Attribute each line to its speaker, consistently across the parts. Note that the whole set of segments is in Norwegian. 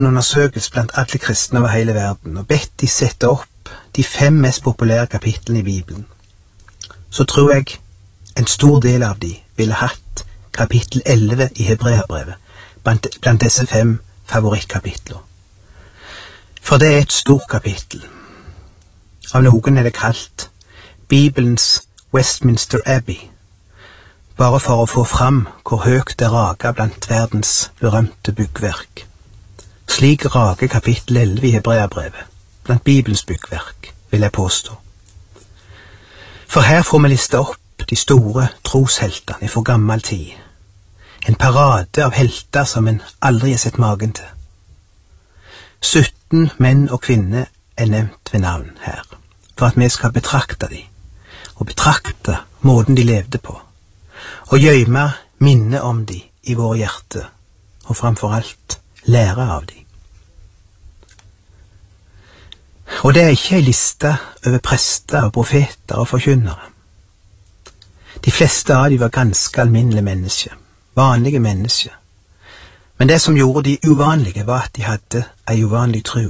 Speaker 1: undersøkelse blant alle kristne over hele verden og bedt de sette opp de 5 mest populære kapitlene i Bibelen, så tror jeg en stor del av de ville hatt kapittel 11 i Hebreabrevet blant disse 5 favorittkapitler. For det er et stort kapittel. Av noen er det kalt Bibelens Westminster Abbey, bare for å få fram hvor høyt det rager blant verdens berømte byggverk. Slik rager kapittel 11 i Hebreabrevet blant Bibelens byggverk, vil jeg påstå. For her får vi liste opp de store trosheltene for gammel tid. En parade av helter som en aldri har sett magen til. 17 menn og kvinner er nevnt ved navn her, for at vi skal betrakte dem, og betrakte måten de levde på, og gjemme minne om dem i våre hjerter, og framfor alt lære av dem. Og det er ikke en liste over prester og profeter og forkynnere. De fleste av dem var ganske alminnelige mennesker, vanlige mennesker. Men det som gjorde de uvanlige var at de hadde en uvanlig tro.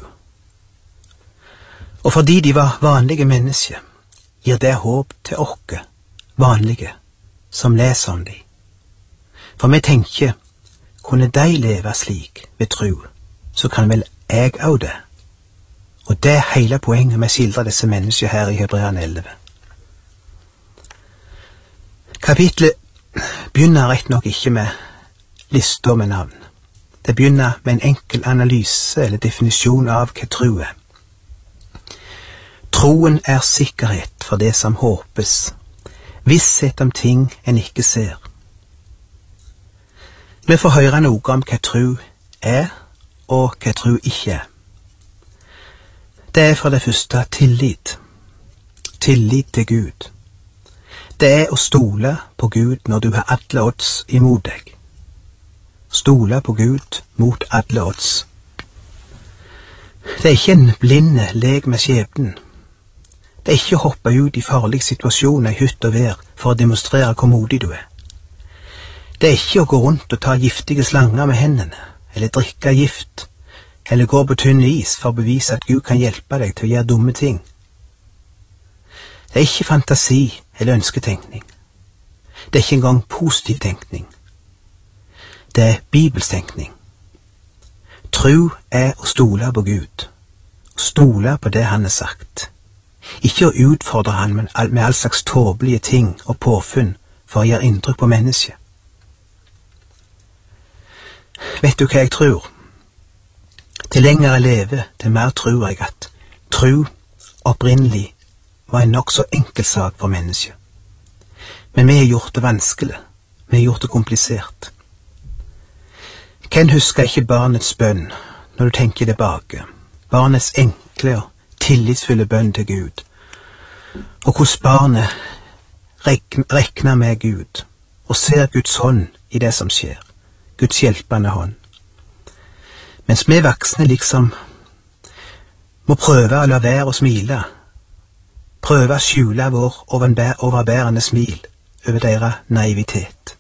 Speaker 1: Og fordi de var vanlige mennesker, gir det håp til oss, vanlige, som leser om dem. For vi tenker, kunne de leve slik ved tro, så kan vel jeg også det. Og det er hele poenget med å skildre disse mennesker her i Hebreerne 11. Kapitlet begynner rett nok ikke med lister med navn. Det begynner med en enkel analyse eller definisjon av hva tro er. Troen er sikkerhet for det som håpes, visshet om ting en ikke ser. Vi får høre noe om hva tro er, og hva tro ikke er. Det er for det første tillit. Tillit til Gud. Det er å stole på Gud når du har alle odds imot deg. Stole på Gud mot alle odds. Det er ikke en blinde lek med skjebnen. Det er ikke å hoppe ut i farlige situasjoner i hytt og vær for å demonstrere hvor modig du er. Det er ikke å gå rundt og ta giftige slanger med hendene, eller drikke gift, eller gå på tynn is for å bevise at Gud kan hjelpe deg til å gjøre dumme ting. Det er ikke fantasi eller ønsketenkning. Det er ikke engang positiv tenkning. Det er bibelstenkning. Tro er å stole på Gud. Stole på det han har sagt. Ikke å utfordre han med all slags tåpelige ting og påfunn for å gjøre inntrykk på mennesket. Vet du hva jeg tror? Til lenger jeg lever, til mer tror jeg at tro opprinnelig var en nok så enkel sak for mennesket. Men vi har gjort det vanskelig. Vi har gjort det komplisert. Hvem husker ikke barnets bønn når du tenker tilbake? Barnets enkle og tillitsfulle bønn til Gud. Og hvordan barnet rekner med Gud og ser Guds hånd i det som skjer. Guds hjelpende hånd. Mens vi voksne liksom må prøve å la være å smile. Prøve å skjule vår overbærende smil over deres naivitet.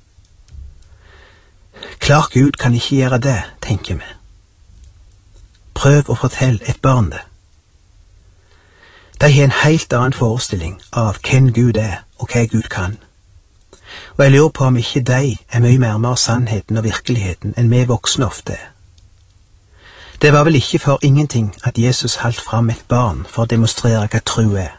Speaker 1: Klart Gud kan ikke gjøre det, tenker vi. Prøv å fortelle et barn det. De har en helt annen forestilling av hvem Gud er og hva Gud kan. Og jeg lurer på om ikke de er mye nærmere sannheten og virkeligheten enn vi voksne ofte er. Det var vel ikke for ingenting at Jesus holdt fram et barn for å demonstrere hva tro er.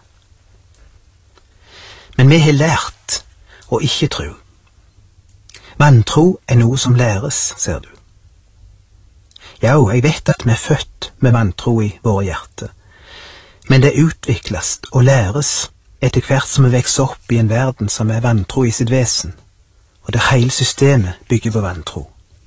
Speaker 1: Men vi har lært å ikke tro. Vantro er noe som læres, ser du. Ja, jeg vet at vi er født med vantro i våre hjerter, men det utvikles og læres etter hvert som vi vokser opp i en verden som er vantro i sitt vesen, og det hele systemet bygger på vantro.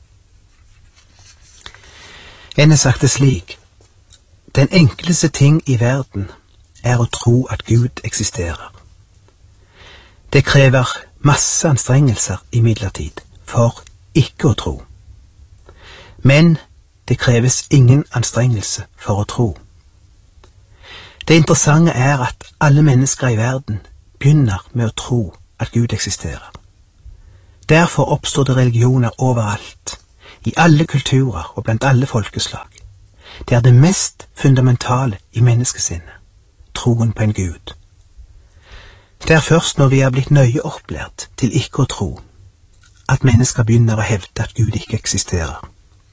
Speaker 1: En har sagt det slik: den enkleste ting i verden er å tro at Gud eksisterer. Det krever masse anstrengelser imidlertid for ikke å tro. Men det kreves ingen anstrengelse for å tro. Det interessante er at alle mennesker i verden begynner med å tro at Gud eksisterer. Derfor oppstår det religioner overalt, i alle kulturer og blant alle folkeslag. Det er det mest fundamentale i menneskesinnet, troen på en Gud. Det er først når vi er blitt nøye opplært til ikke å tro, at mennesker begynner å hevde at Gud ikke eksisterer.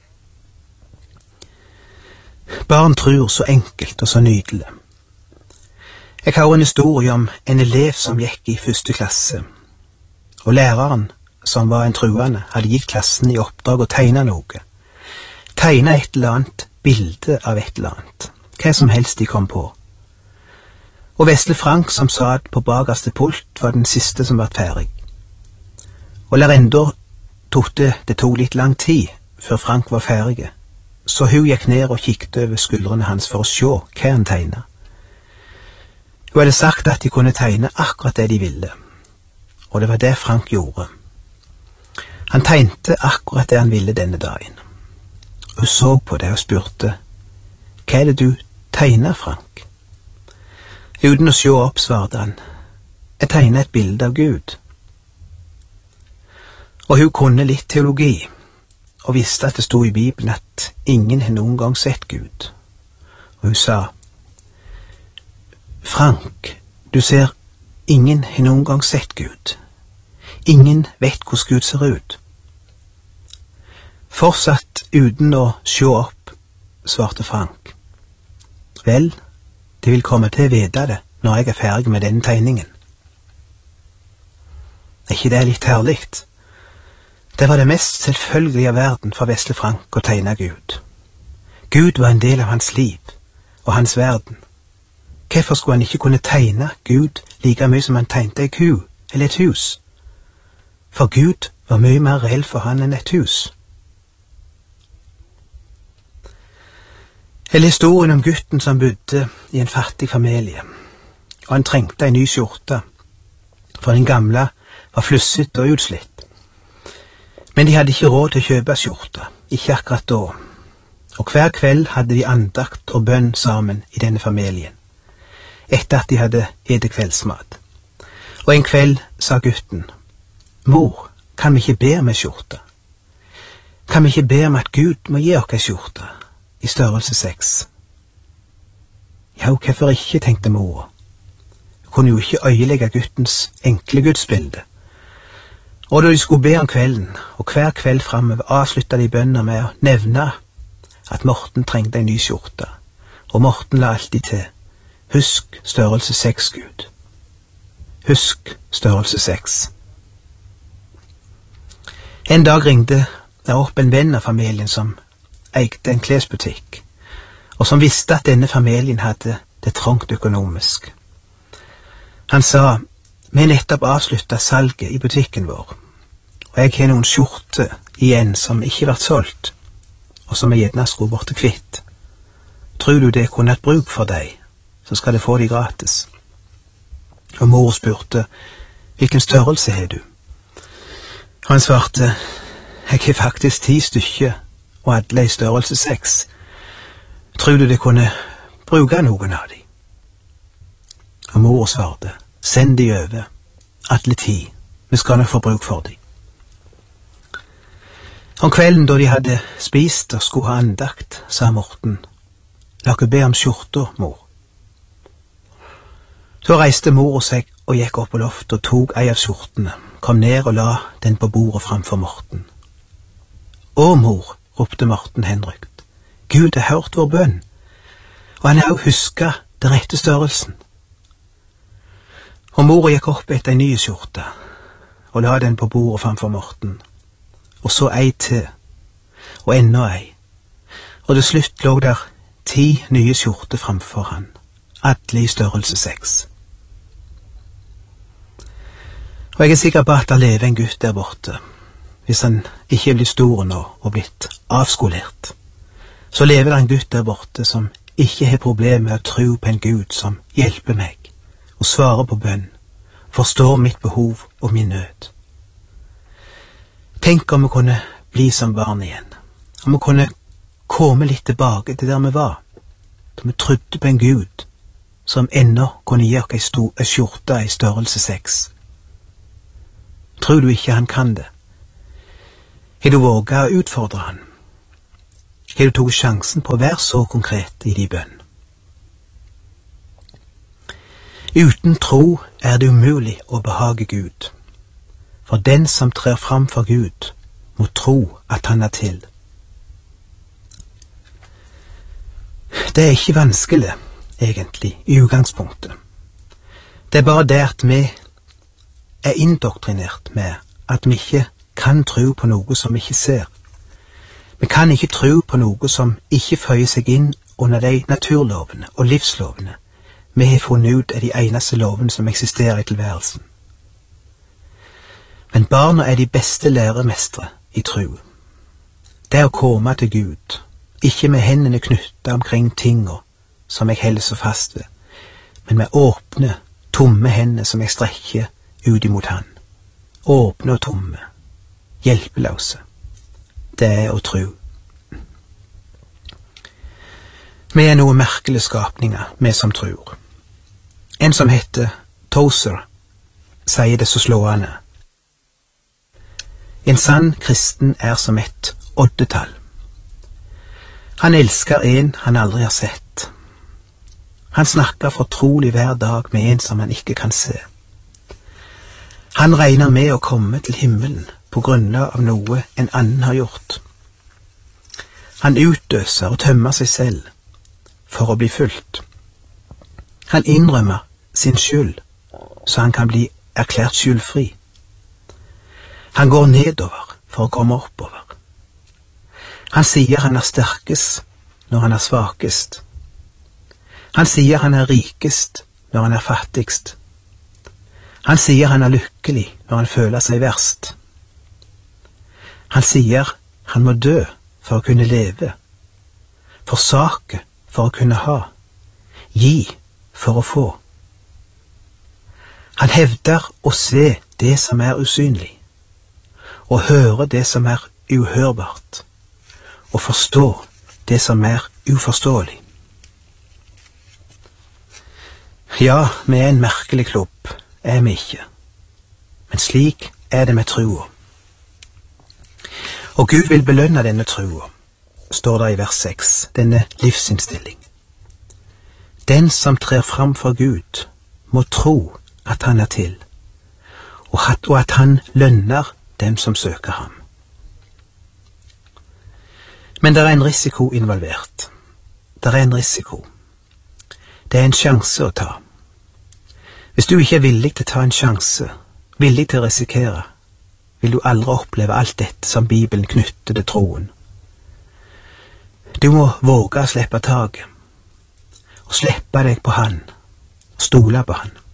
Speaker 1: Barn tror så enkelt og så nydelig. Jeg har en historie om en elev som gikk i 1. klasse, og læreren, som var en truende, hadde gitt klassen i oppdrag å tegne noe. Tegne et eller annet bilde av et eller annet, hva som helst de kom på. Og Vesle Frank, som satt på bakerste pult, var den siste som var ferdig. Og lærerenda det tok litt lang tid før Frank var ferdig, så hun gikk ned og kikket over skuldrene hans for å se hva han tegnet. Hun hadde sagt at de kunne tegne akkurat det de ville, og det var det Frank gjorde. Han tegnte akkurat det han ville denne dagen. Hun så på det og spurte, «Hva er det du tegner, Frank?» Uten å se opp svarte han, «Jeg tegner et bilde av Gud.» Og hun kunne litt teologi, og visste at det stod i Bibelen at ingen har noen gang sett Gud. Og hun sa, «Frank, du ser, ingen har noen gang sett Gud. Ingen vet hvordan Gud ser ut.» Fortsatt uten å se opp, svarte Frank, «Vel, de vil komme til å vite det når jeg er ferdig med denne tegningen.» Er ikke det litt herligt? Det var det mest selvfølgelige av verden for Vesle Frank å tegne Gud. Gud var en del av hans liv og hans verden. Hvorfor skulle han ikke kunne tegne Gud like mye som han tegnte en ku eller et hus? For Gud var mye mer reell for han enn et hus. Eller historien om gutten som bodde i en fattig familie, og han trengte en ny skjorte, for den gamle var flusset og utslitt. Men de hadde ikke råd til å kjøpe skjorte, ikke akkurat da, og hver kveld hadde de andakt og bønn sammen i denne familien, etter at de hadde spist kveldsmat. Og en kveld sa gutten, «Mor, kan vi ikke be om en skjorte? Kan vi ikke be om at Gud må gi oss en skjorte i størrelse 6? Ja, hvorfor ikke, tenkte mor. Hun kunne jo ikke øyelegge guttens enkle gudsbilde. Og da de skulle be om kvelden, og hver kveld fremover avsluttet de bønner med å nevne at Morten trengte en ny skjorte, og Morten la alltid til, «Husk størrelse 6, Gud. Husk størrelse 6. En dag ringte det opp en venn av familien som eide en klesbutikk, og som visste at denne familien hadde det trangt økonomisk. Han sa, «Vi nettopp avsluttet salget i butikken vår, og jeg har noen skjorter igjen som ikke vært solgt, og som jeg gjerne skulle vært kvitt. Tror du det kunne hatt bruk for deg, så skal du få de gratis.» Og mor spurte, «Hvilken størrelse har du?» Han svarte, «Jeg har faktisk 10 stykker, og alle i størrelse 6. Tror du det kunne bruke noen av de?» Og mor svarte, «Send de over, alle 10, vi skal nok få bruk for de.» Om kvelden da de hadde spist og skulle ha andakt, sa Morten, «La oss be om skjorta, mor.» Så reiste mor seg og gikk opp på loft og tok ei av skjortene, kom ned og la den på bordet framfor Morten. «Å, mor!» ropte Morten henrykt. «Gud har hørt vår bønn, og han har også husket den rette størrelsen.» Og mor gikk opp etter en ny skjorte, og la den på bordet framfor Morten, og så ei til, og enda ei, og til slutt lå der 10 nye skjorter framfor han, alle i størrelse 6. Og jeg er sikker på at det lever en gutt der borte, hvis han ikke er blitt stor nå og blitt avskolert. Så lever det en gutt der borte som ikke har problemer med å tro på en Gud som hjelper meg og svarer på bønn, forstår mitt behov og min nød. Tenk om vi kunne bli som barn igjen, om vi kunne komme litt tilbake til der vi var, da vi trodde på en Gud som ennå kunne gi oss ei skjorte i størrelse 6. Tror du ikke han kan det? Har du våget å utfordre han? Har du tatt sjansen på å være så konkret i din bønn? Uten tro er det umulig å behage Gud, for den som trer fram for Gud, må tro at han er til. Det er ikke vanskelig, egentlig, i utgangspunktet. Det er bare det at vi er indoktrinert med at vi ikke kan tro på noe som vi ikke ser. Vi kan ikke tro på noe som ikke føyer seg inn under de naturlovene og livslovene vi har funnet ut er de eneste lovene som eksisterer i tilværelsen. Men barna er de beste læremestre i tro. Det er å komme til Gud, ikke med hendene knyttet omkring tingene som jeg holder så fast ved, men med åpne, tomme hender som jeg strekker ut imot han. Åpne og tomme, hjelpeløse. Det er å tro. Vi er noe merkelige skapninger, vi som tror. En som heter Tozer sier det så slående. En sann kristen er som et oddetall. Han elsker en han aldri har sett. Han snakker fortrolig hver dag med en som han ikke kan se. Han regner med å komme til himmelen på grunn av noe en annen har gjort. Han utdøser og tømmer seg selv for å bli fulgt. Han innrømmer sin skyld, så han kan bli erklært skyldfri. Han går nedover for å komme oppover. Han sier han er sterkest når han er svakest. Han sier han er rikest når han er fattigst. Han sier han er lykkelig når han føler seg verst. Han sier han må dø for å kunne leve, forsake for å kunne ha, gi for å få. Han hevder å se det som er usynlig, og høre det som er uhørbart, og forstå det som er uforståelig. Ja, vi er en merkelig klubb, er vi ikke, men slik er det med troa. Og Gud vil belønne denne troa, står det i vers 6, denne livsinnstilling. Den som trer fram for Gud, må tro at han er til, og at han lønner dem som søker ham. Men det er en risiko involvert. Det er en risiko. Det er en sjanse å ta. Hvis du ikke er villig til å ta en sjanse, villig til å risikere, vil du aldri oppleve alt dette som Bibelen knytter til troen. Du må våge å slippe taket, og slippe deg på han, og stole på han.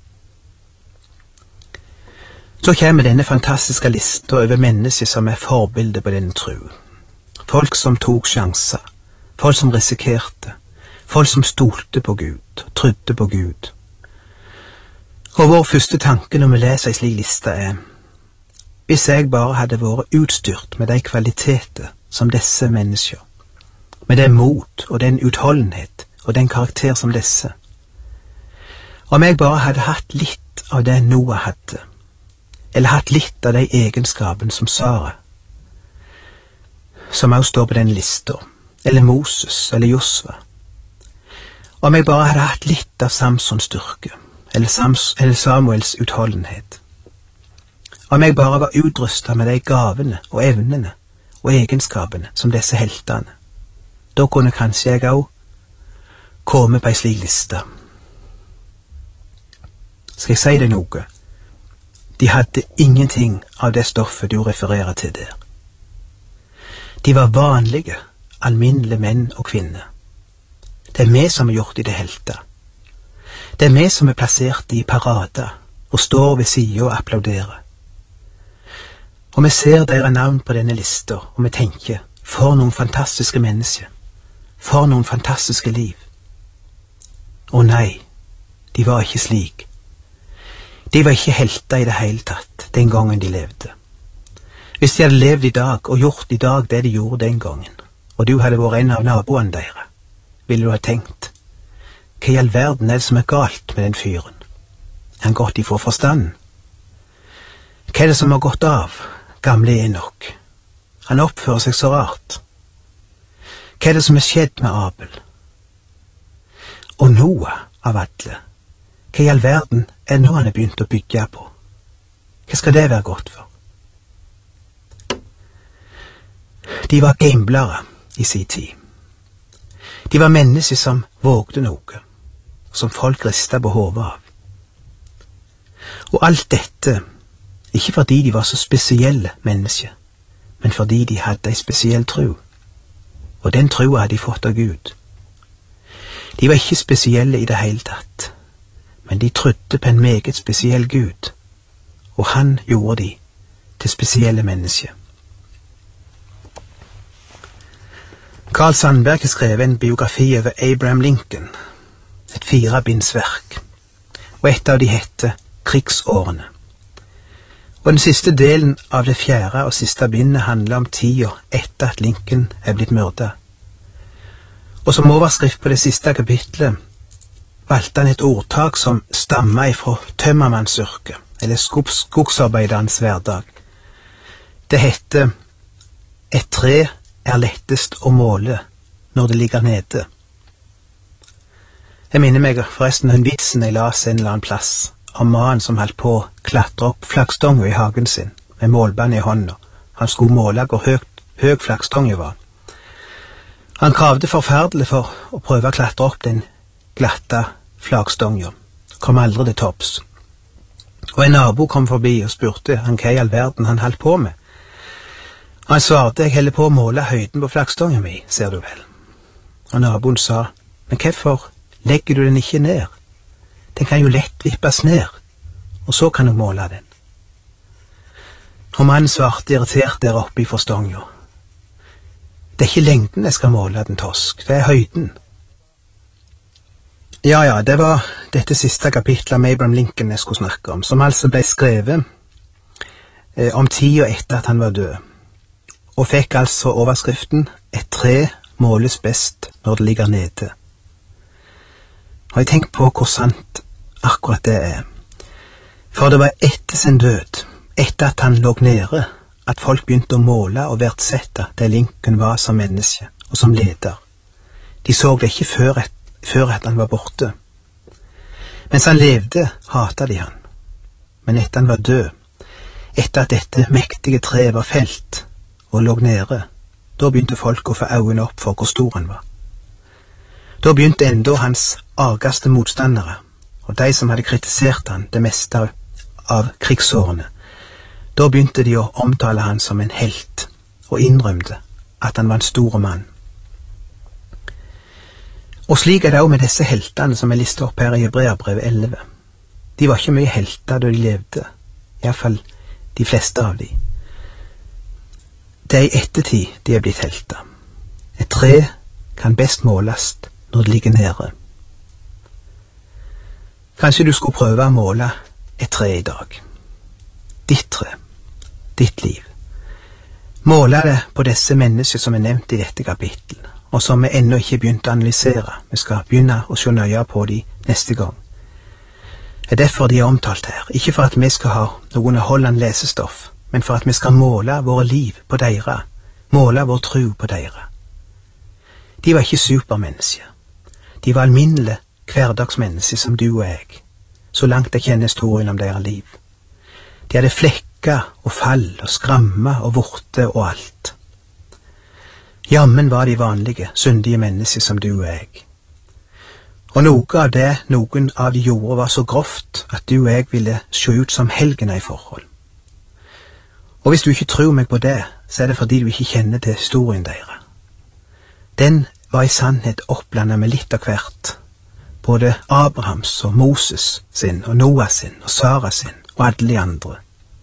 Speaker 1: Så kommer denne fantastiske lista over mennesker som er forbilder på denne tro. Folk som tok sjanser, folk som risikerte, folk som stolte på Gud, trodde på Gud. Og vår første tanke når vi leser en slik liste er, hvis jeg bare hadde vært utstyrt med de kvaliteter som disse mennesker, med det mot og den utholdenhet og den karakter som disse, om jeg bare hadde hatt litt av det Noah hadde, eller hatt litt av de egenskapene som Sara, som også står på den lista, eller Moses, eller Josva, om jeg bare hadde hatt litt av Samsons styrke, eller Samuels utholdenhet, om jeg bare var utrustet med de gavene og evnene og egenskapene som disse heltene, da kunne kanskje jeg også komme på en slik liste. Skal jeg si deg noe? De hadde ingenting av det stoffet du refererer til der. De var vanlige, alminnelige menn og kvinner. Det er vi som har gjort de til helter. Det er vi som er plassert i parader og står ved siden og applauderer. Og vi ser deres navn på denne lista, og vi tenker, for noen fantastiske mennesker, for noen fantastiske liv. Å nei, de var ikke slik. De var ikke helter i det hele tatt, den gangen de levde. Hvis de hadde levd i dag, og gjort i dag det de gjorde den gangen, og du hadde vært en av naboene deres, ville du ha tenkt, hva i all verden er det som er galt med den fyren? Er han gått ifra forstanden? Hva er det som har gått av, gamle Enok? Han oppfører seg så rart. Hva er det som er skjedd med Abel? Og Noah av alle, hva i all verden er det nå han er begynt å bygge på? Hva skal det være godt for? De var gamblere i sin tid. De var mennesker som vågde noe, som folk ristet på hodet av. Og alt dette, ikke fordi de var så spesielle mennesker, men fordi de hadde en spesiell tro. Og den troen hadde de fått av Gud. De var ikke spesielle i det hele tatt, men de trodde på en meget spesiell Gud, og han gjorde de til spesielle mennesker. Carl Sandberg har skrevet en biografi over Abraham Lincoln, et 4-bindsverk, og et av de heter Krigsårene. Og den siste delen av det 4. og siste bindet handler om tida etter at Lincoln er blitt myrdet. Og som overskrift på det siste kapitlet valgte han et ordtak som stammer ifra tømmermannsyrket, eller skogsarbeiderens hverdag. Det heter: et tre er lettest å måle når det ligger nede. Jeg minner meg forresten en vitsen jeg las en eller annen plass, om mannen som holdt på å klatre opp flaggstånga i hagen sin, med målbånd i hånda. Han skulle måle hvor høy flaggstånga var. Han kravde forferdelig for å prøve å klatre opp den glatte flaggstånga. Kom aldri til topps. Og en nabo kom forbi og spurte han hva i all verden han holdt på med. Han svarte: jeg holder på å måle høyden på flaggstånga mi, ser du vel. Og naboen sa: men hvorfor legger du den ikke ned? Den kan jo lett vippes ned, og så kan du måle den. Og mannen svarte irritert der oppe i forstånga: det er ikke lengden jeg skal måle, den tosk, det er høyden. Ja, det var dette siste kapitlet om Abraham Lincoln jeg skulle snakke om, som altså ble skrevet om tida etter at han var død, og fikk altså overskriften: et tre måles best når det ligger nede. Og jeg tenker på hvor sant akkurat det er. For det var etter sin død, etter at han lå nede, at folk begynte å måle og verdsette det Lincoln var som menneske og som leder. De så det ikke før at han var borte. Mens han levde, hatet de han. Men etter han var død, etter at dette mektige treet var felt og lå nede, da begynte folk å få øynene opp for hvor stor han var. Da begynte enda hans argeste motstandere, og de som hadde kritisert han det meste av krigsårene, da begynte de å omtale han som en helt, og innrømte at han var en stor mann. Og slik er det også med disse heltene som er listet opp her i Hebreerbrevet 11. De var ikke mye helter da de levde, i hvert fall de fleste av de. Det er i ettertid de er blitt helter. Et tre kan best måles når det ligger nede. Kanskje du skulle prøve å måle et tre i dag. Ditt tre, ditt liv. Måle det på disse mennesker som er nevnt i dette kapittelet, og som vi ennå ikke begynt å analysere. Vi skal begynne å se nøye på de neste gang. Det er derfor de er omtalt her, ikke for at vi skal ha noe underholdende lesestoff, men for at vi skal måle våre liv på deres, måle vår tro på deres. De var ikke supermennesker. De var alminnelige hverdagsmennesker som du og jeg, så langt jeg kjenner historien om deres liv. De hadde flekker og fall og skrammer og vorter og alt. Jammen var de vanlige, syndige mennesker som du og jeg. Og noe av det noen av de gjorde var så grovt at du og jeg ville se ut som helgener i forhold. Og hvis du ikke tror meg på det, så er det fordi du ikke kjenner til historien deres. Den var i sannhet oppblandet med litt av hvert, både Abrahams og Moses sin, og Noah sin, og Sara sin, og alle de andre.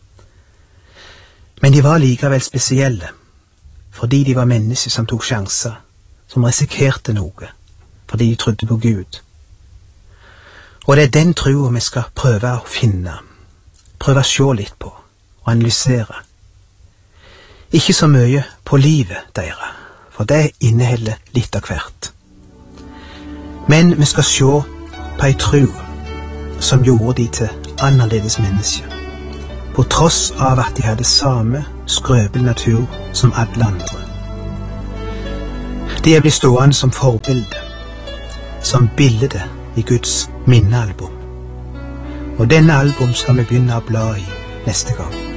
Speaker 1: Men de var likevel spesielle, fordi de var mennesker som tok sjanser, som risikerte noe, fordi de trodde på Gud. Og det er den troen vi skal prøve å finne, prøve å se litt på, og analysere. Ikke så mye på livet deres, for det inneholder litt av hvert. Men vi skal se på en tro som gjorde de til annerledes mennesker, på tross av at de hadde samme skrøpelig natur som alle andre. De blir stående som forbilde, som bilde i Guds minnealbum. Og denne album skal vi begynne å bla i neste gang.